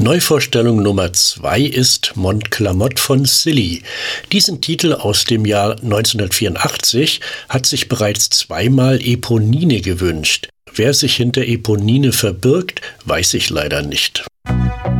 Neuvorstellung Nummer 2 ist Montclamotte von Silly. Diesen Titel aus dem Jahr 1984 hat sich bereits zweimal Eponine gewünscht. Wer sich hinter Eponine verbirgt, weiß ich leider nicht.